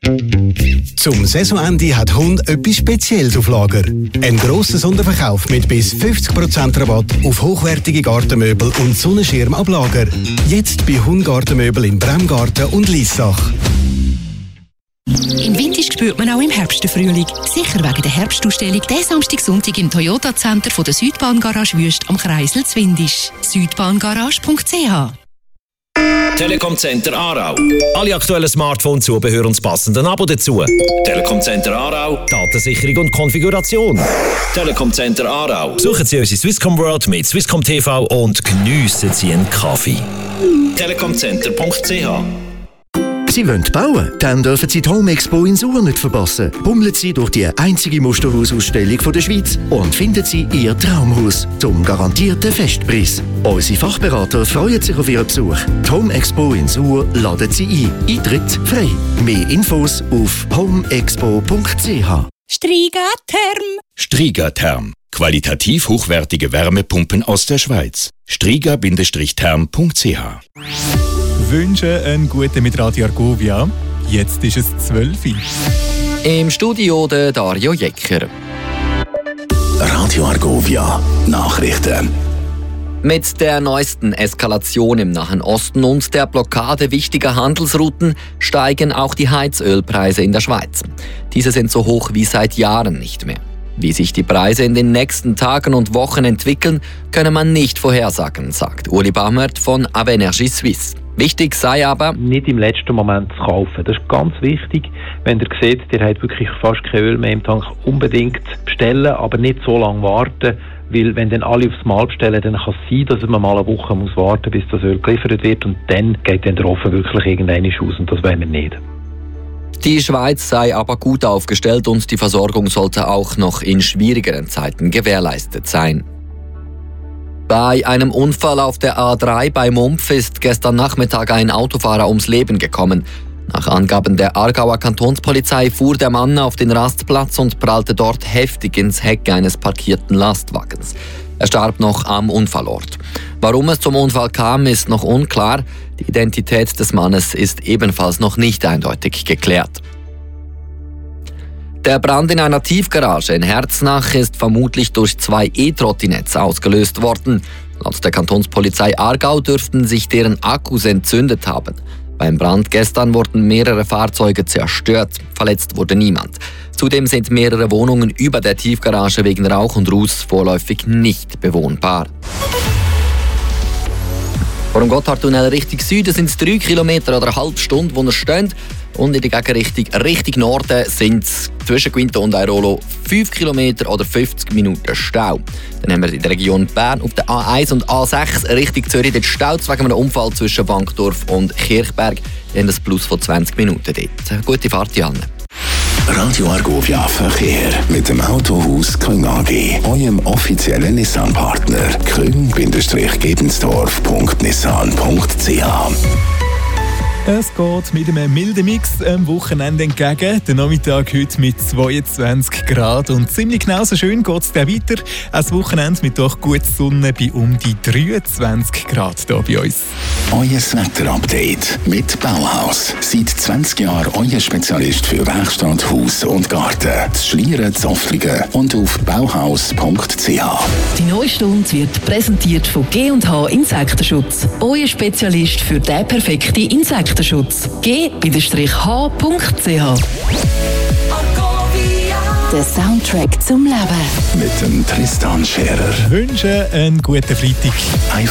Zum Saisonende hat Hund etwas Spezielles auf Lager. Ein grosser Sonderverkauf mit bis 50% Rabatt auf hochwertige Gartenmöbel und Sonnenschirm ab Lager. Jetzt bei Hund Gartenmöbel in Bremgarten und Liessach. In Wintisch spürt man auch im Herbst den Frühling. Sicher wegen der Herbstausstellung diesen Samstag-Sonntag im Toyota Center von der Südbahngarage Wüst am Kreisel Zwindisch. südbahngarage.ch. Telekom Center Aarau. Alle aktuellen Smartphone-Zubehör und das passende Abo dazu. Telekom Center Aarau. Datensicherung und Konfiguration. Telekom Center Aarau. Besuchen Sie unsere Swisscom World mit Swisscom TV und geniessen Sie einen Kaffee. telekomcenter.ch. Sie wollen bauen? Dann dürfen Sie die Home Expo in Suhr nicht verpassen. Bummeln Sie durch die einzige Musterhausausstellung der Schweiz und finden Sie Ihr Traumhaus zum garantierten Festpreis. Unsere Fachberater freuen sich auf Ihren Besuch. Die Home Expo in Suhr laden Sie ein. Eintritt frei. Mehr Infos auf homeexpo.ch. Strigatherm. Strigatherm. Qualitativ hochwertige Wärmepumpen aus der Schweiz. striga-therm.ch. Wünsche einen guten mit Radio Argovia. Jetzt ist es 12 Uhr. Im Studio der Dario Jecker. Radio Argovia Nachrichten. Mit der neuesten Eskalation im Nahen Osten und der Blockade wichtiger Handelsrouten steigen auch die Heizölpreise in der Schweiz. Diese sind so hoch wie seit Jahren nicht mehr. Wie sich die Preise in den nächsten Tagen und Wochen entwickeln, könne man nicht vorhersagen, sagt Uli Baumert von Avenergie Suisse. Wichtig sei aber, nicht im letzten Moment zu kaufen. Das ist ganz wichtig. Wenn ihr seht, ihr habt wirklich fast kein Öl mehr im Tank, unbedingt bestellen, aber nicht so lange warten. Weil wenn dann alle aufs Mal bestellen, dann kann es sein, dass man mal eine Woche muss warten, bis das Öl geliefert wird und dann geht dann der Ofen wirklich irgendwann aus und das wollen wir nicht. Die Schweiz sei aber gut aufgestellt und die Versorgung sollte auch noch in schwierigeren Zeiten gewährleistet sein. Bei einem Unfall auf der A3 bei Mumpf ist gestern Nachmittag ein Autofahrer ums Leben gekommen. Nach Angaben der Aargauer Kantonspolizei fuhr der Mann auf den Rastplatz und prallte dort heftig ins Heck eines parkierten Lastwagens. Er starb noch am Unfallort. Warum es zum Unfall kam, ist noch unklar. Die Identität des Mannes ist ebenfalls noch nicht eindeutig geklärt. Der Brand in einer Tiefgarage in Herznach ist vermutlich durch 2 E-Trottinetts ausgelöst worden. Laut der Kantonspolizei Aargau dürften sich deren Akkus entzündet haben. Beim Brand gestern wurden mehrere Fahrzeuge zerstört. Verletzt wurde niemand. Zudem sind mehrere Wohnungen über der Tiefgarage wegen Rauch und Ruß vorläufig nicht bewohnbar. Vor dem Gotthardtunnel Richtung Süden sind es 3 Kilometer oder eine halbe Stunde, wo er steht. Und in der Gegenrichtung Richtung Norden sind es zwischen Quinto und Airolo 5 Kilometer oder 50 Minuten Stau. Dann haben wir in der Region Bern auf der A1 und A6 Richtung Zürich den Stau wegen einem Unfall zwischen Wankdorf und Kirchberg. Wir haben das Plus von 20 Minuten dort. Gute Fahrt, Janne. Radio Argovia Verkehr mit dem Autohaus Küng AG, eurem offiziellen Nissan-Partner. küng-gebensdorf.nissan.ch. Es geht mit einem milden Mix am Wochenende entgegen. Der Nachmittag heute mit 22 Grad und ziemlich genauso schön geht es dann weiter. Ein Wochenende mit doch guter Sonne bei um die 23 Grad hier bei uns. Euer Wetterupdate mit Bauhaus. Seit 20 Jahren euer Spezialist für Werkstatt, Haus und Garten. Das Schlieren, Zoftlingen und auf bauhaus.ch. Die neue Stunde wird präsentiert von G&H Insektenschutz. Euer Spezialist für den perfekten Insektenschutz. G-H.ch. Der Soundtrack zum Leben. Mit dem Tristan Scherer. Wünsche einen guten Freitag.